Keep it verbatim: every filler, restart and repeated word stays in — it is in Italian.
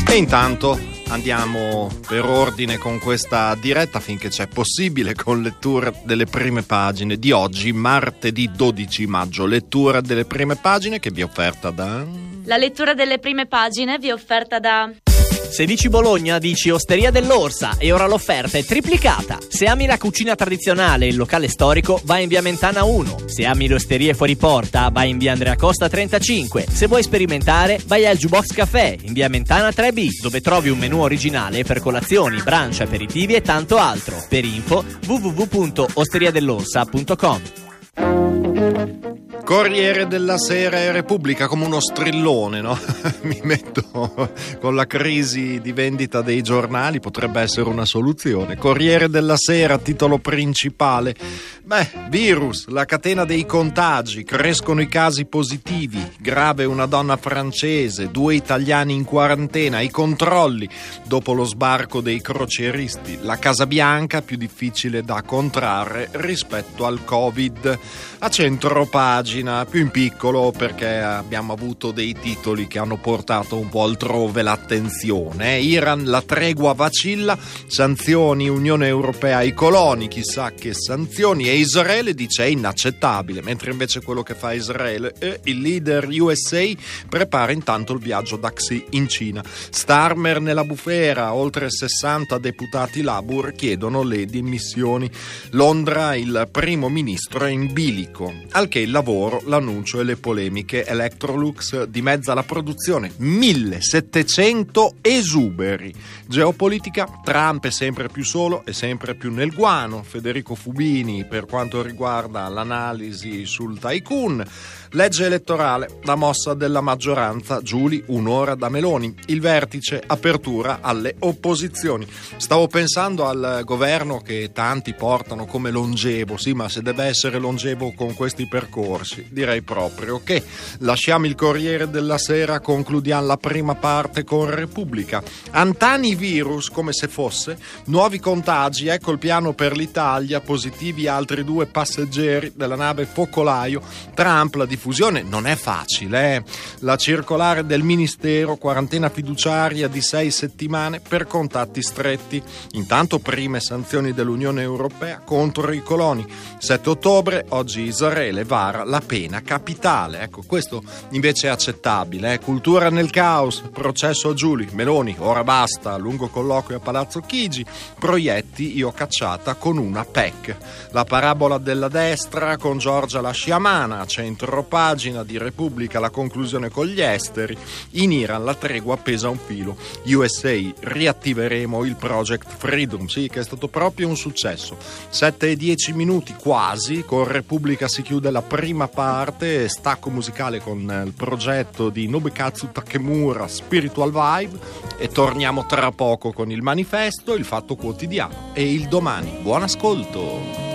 E intanto andiamo per ordine con questa diretta finché c'è possibile, con lettura delle prime pagine di oggi, martedì dodici maggio. Lettura delle prime pagine che vi è offerta da... La lettura delle prime pagine vi è offerta da... Se dici Bologna, dici Osteria dell'Orsa e ora l'offerta è triplicata. Se ami la cucina tradizionale e il locale storico, vai in via Mentana uno. Se ami le osterie fuori porta, vai in via Andrea Costa trentacinque. Se vuoi sperimentare, vai al Jukebox Café in via Mentana tre B, dove trovi un menù originale per colazioni, brunch, aperitivi e tanto altro. Per info w w w punto osteria dell'orsa punto com. Corriere della Sera e Repubblica, come uno strillone, no? Mi metto con la crisi di vendita dei giornali, potrebbe essere una soluzione. Corriere della Sera, titolo principale. Beh, virus, la catena dei contagi, crescono i casi positivi, grave una donna francese, due italiani in quarantena, i controlli dopo lo sbarco dei crocieristi, la Casa Bianca più difficile da contrarre rispetto al Covid. A centro pagina, più in piccolo perché abbiamo avuto dei titoli che hanno portato un po' altrove l'attenzione. Iran, la tregua vacilla, sanzioni Unione Europea ai coloni, chissà che sanzioni, e Israele dice è inaccettabile, mentre invece quello che fa Israele, eh, il leader U S A prepara intanto il viaggio da Xi in Cina. Starmer nella bufera, oltre sessanta deputati Labour chiedono le dimissioni. Londra, il primo ministro è in bilico, al che il lavoro, l'annuncio e le polemiche. Electrolux dimezza la produzione, millesettecento esuberi. Geopolitica, Trump è sempre più solo e sempre più nel guano. Federico Fubini per quanto riguarda l'analisi sul tycoon. Legge elettorale, la mossa della maggioranza, Giuli un'ora da Meloni, il vertice, apertura alle opposizioni. Stavo pensando al governo che tanti portano come longevo, sì, ma se deve essere longevo con questi percorsi, direi proprio che lasciamo il Corriere della Sera, concludiamo la prima parte con Repubblica. Antani virus come se fosse, nuovi contagi, ecco il piano per l'Italia, positivi altri due passeggeri della nave Focolaio. Trump, la diffusione non è facile, eh? La circolare del ministero, quarantena fiduciaria di sei settimane per contatti stretti. Intanto prime sanzioni dell'Unione Europea contro i coloni. sette ottobre, oggi Israele vara la pena capitale. Ecco, questo invece è accettabile. Eh? Cultura nel caos, processo a Giuli, Meloni, ora basta, lungo colloquio a Palazzo Chigi, proietti io cacciata con una P E C. La parabola della destra con Giorgia la sciamana, centro pagina di Repubblica, la conclusione con gli esteri. In Iran la tregua pesa un filo. U S A, riattiveremo il Project Freedom, sì, che è stato proprio un successo. sette e dieci minuti quasi, con Repubblica si chiude la prima parte, stacco musicale con il progetto di Nobukatsu Takemura, Spiritual Vibe, e torniamo tra poco con il manifesto, il Fatto Quotidiano e il Domani. Buon ascolto!